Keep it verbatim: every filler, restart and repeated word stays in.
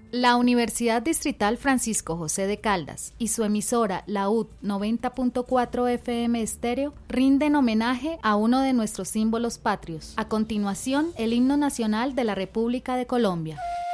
La Universidad Distrital Francisco José de Caldas y su emisora la U T noventa punto cuatro F M Estéreo rinden homenaje a uno de nuestros símbolos patrios. A continuación, el himno nacional de la República de Colombia.